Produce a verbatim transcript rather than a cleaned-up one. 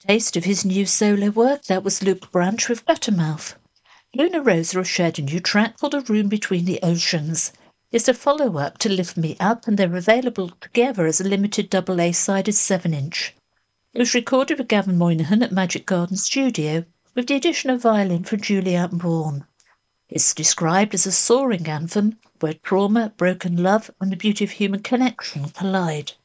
Taste of his new solo work, that was Luke Branch with Guttermouth. Luna Rosa have shared a new track called A Room Between the Oceans. It's a follow-up to Lift Me Up, and they're available together as a limited double A-sided seven inch. It was recorded with Gavin Moynihan at Magic Garden Studio, with the addition of violin from Julianne Bourne. It's described as a soaring anthem where trauma, broken love, and the beauty of human connection collide.